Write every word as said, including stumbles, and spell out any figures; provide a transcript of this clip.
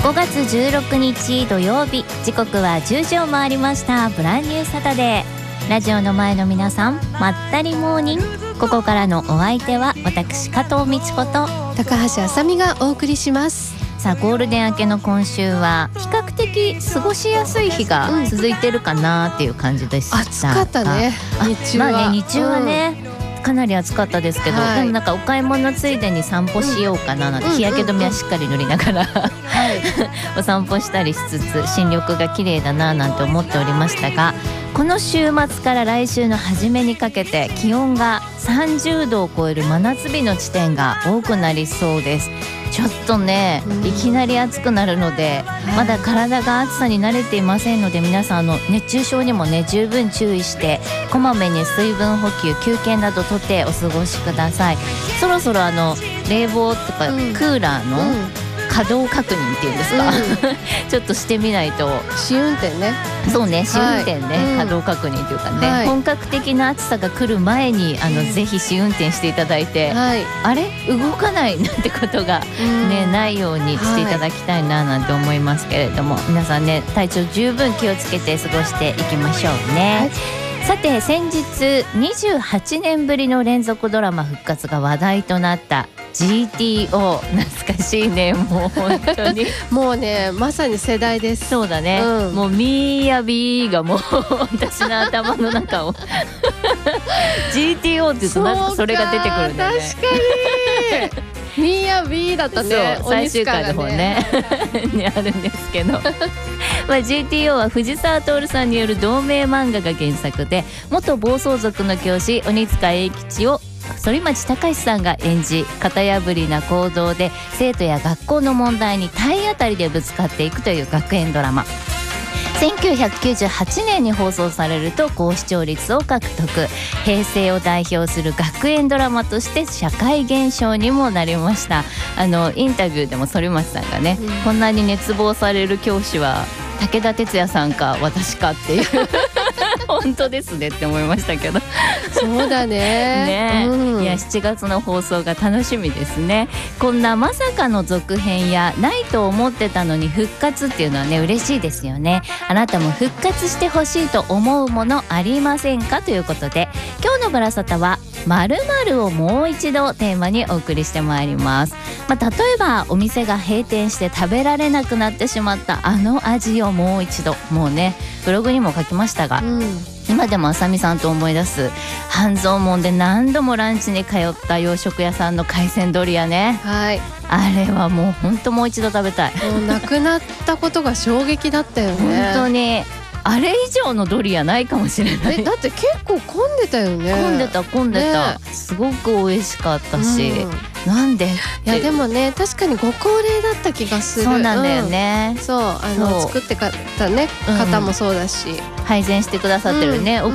ごがつじゅうろくにち土曜日、時刻はじゅうじを回りました。ブランニューサタデー、ラジオの前の皆さん、まったりモーニング。ここからのお相手は私加藤美智子と高橋あさみがお送りします。 さあ、ゴールデン明けの今週は比較的過ごしやすい日が続いてるかなっていう感じでした。 うん、暑かったね、日中は。 まあね、日中はね、うん、かなり暑かったですけど、はい、でもなんかお買い物ついでに散歩しようかななんて、うん、日焼け止めはしっかり塗りながら、はい、お散歩したりしつつ新緑が綺麗だななんて思っておりましたが、この週末から来週の初めにかけて気温がさんじゅうどを超える真夏日の地点が多くなりそうです。ちょっとね、いきなり暑くなるので、うん、まだ体が暑さに慣れていませんので、皆さんあの熱中症にもね十分注意して、こまめに水分補給、休憩などとってお過ごしください。そろそろあの冷房とかクーラーの、うんうん、稼働確認っていうんですか、うん、ちょっとしてみないと。 試運転ね。 そうね、試運転ね、はい、稼働確認というかね、はい、本格的な暑さが来る前にあの、うん、ぜひ試運転していただいて、はい、あれ動かないなんてことが、ね、うん、ないようにしていただきたいななんて思いますけれども、はい、皆さんね、体調十分気をつけて過ごしていきましょうね、はい。さて、先日にじゅうはちねんぶりの連続ドラマ復活が話題となったジーティーオー、懐かしいね。もう本当にもうね、まさに世代です。 そうだね、うん、もうミーヤビーがもう私の頭の中をジーティーオーって言うとなんかそれが出てくるんだよね。 確かにミーヤビーだったね。 そう、最終回の方ねにあるんですけどまあ、ジーティーオー は藤沢徹さんによる同名漫画が原作で、元暴走族の教師鬼塚英吉を反町隆史さんが演じ、型破りな行動で生徒や学校の問題に体当たりでぶつかっていくという学園ドラマ。せんきゅうひゃくきゅうじゅうはちねんに放送されると高視聴率を獲得、平成を代表する学園ドラマとして社会現象にもなりました。あのインタビューでも反町さんがね、うん、こんなに熱望される教師は武田鉄矢さんか私かっていう本当ですねって思いましたけどそうだ ね, ね、 うん、 いやしちがつの放送が楽しみですね。こんなまさかの続編やないと思ってたのに復活っていうのはね、嬉しいですよね。あなたも復活してほしいと思うものありませんかということで、今日のブラサタは〇〇をもう一度テーマにお送りしてまいります。まあ、例えばお店が閉店して食べられなくなってしまったあの味をもう一度、もうねブログにも書きましたが、うん、今でもあさみさんと思い出す半蔵門で何度もランチに通った洋食屋さんの海鮮ドリアね、 はい、 あれはもう本当もう一度食べたい。 もうなくなったことが衝撃だったよね本当にあれ以上のドリアないかもしれない。 えだって結構混んでたよね。 混んでた混んでた、ね、すごく美味しかったし、うん、なんでいやでもね、確かにご高齢だった気がする。 そうなんだよね、 うん、そうあの作ってかた、ね、方もそうだし、 配膳してくださってるね、うん